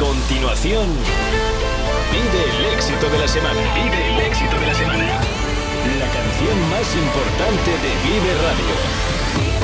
continuación, vive el éxito de la semana. Vive el éxito de la semana. La canción más importante de Vive Radio.